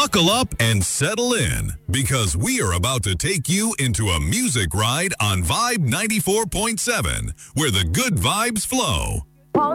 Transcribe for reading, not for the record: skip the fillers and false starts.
Buckle up and settle in because we are about to take you into a music ride on Vibe 94.7 where the good vibes flow.